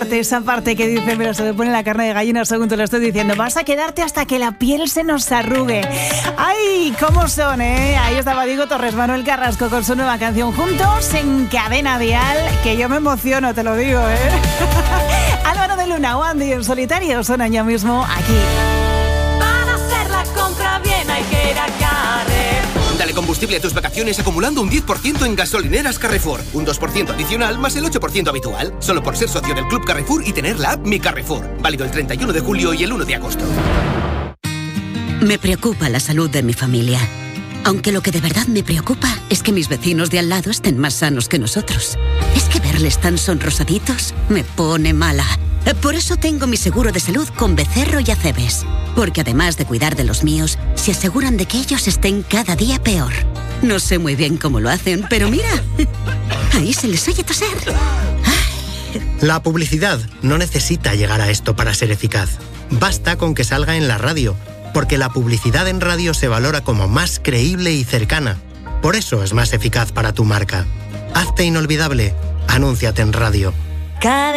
parte que dice, pero se me pone la carne de gallina según te lo estoy diciendo. Vas a quedarte hasta que la piel se nos arrugue. ¡Ay, cómo son, eh! Ahí estaba Diego Torres, Manuel Carrasco con su nueva canción juntos en Cadena Dial, que yo me emociono, te lo digo, ¿eh? Álvaro de Luna, Wandy en solitario, suenan ya mismo aquí. Para hacer la compra bien hay que ir a Carrefour. Dale combustible a tus vacaciones acumulando un 10% en gasolineras Carrefour. Un 2% adicional más el 8% habitual. Solo por ser socio del Club Carrefour y tener la app Mi Carrefour. Válido el 31 de julio y el 1 de agosto. Me preocupa la salud de mi familia. Aunque lo que de verdad me preocupa es que mis vecinos de al lado estén más sanos que nosotros. Es que verles tan sonrosaditos me pone mala. Por eso tengo mi seguro de salud con Becerro y Acebes. Porque además de cuidar de los míos, se aseguran de que ellos estén cada día peor. No sé muy bien cómo lo hacen, pero mira, ahí se les oye toser. La publicidad no necesita llegar a esto para ser eficaz. Basta con que salga en la radio, porque la publicidad en radio se valora como más creíble y cercana. Por eso es más eficaz para tu marca. Hazte inolvidable. Anúnciate en radio.